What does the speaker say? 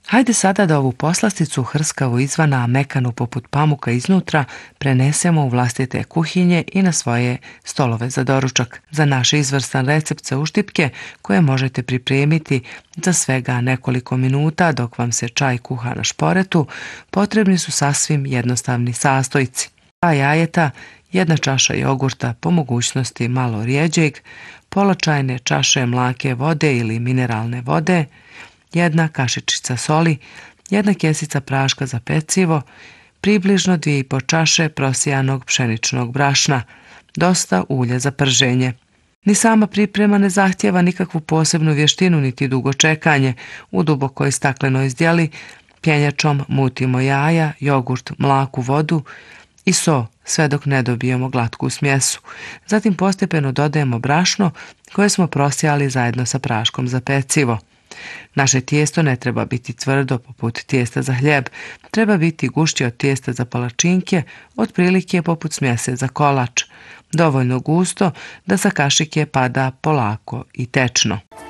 Hajde sada da ovu poslasticu hrskavu izvana, a mekanu poput pamuka iznutra, prenesemo u vlastite kuhinje i na svoje stolove za doručak. Za naš izvrstan recept za uštipke, koje možete pripremiti za svega nekoliko minuta dok vam se čaj kuha na šporetu, potrebni su sasvim jednostavni sastojci. 2 jajeta, 1 čaša jogurta, po mogućnosti malo rjeđeg, pola čajne čaše mlake vode ili mineralne vode, 1 kašičica soli, 1 kesica praška za pecivo, približno 2,5 čaše prosijanog pšeničnog brašna, dosta ulja za prženje. Ni sama priprema ne zahtijeva nikakvu posebnu vještinu niti dugo čekanje. U dubokoj staklenoj zdjeli pjenjačom mutimo jaja, jogurt, mlaku vodu i so, sve dok ne dobijemo glatku smjesu. Zatim postepeno dodajemo brašno koje smo prosijali zajedno sa praškom za pecivo. Naše tijesto ne treba biti tvrdo poput tijesta za hljeb, treba biti gušće od tijesta za palačinke, otprilike poput smjese za kolač, dovoljno gusto da sa kašike pada polako i tečno.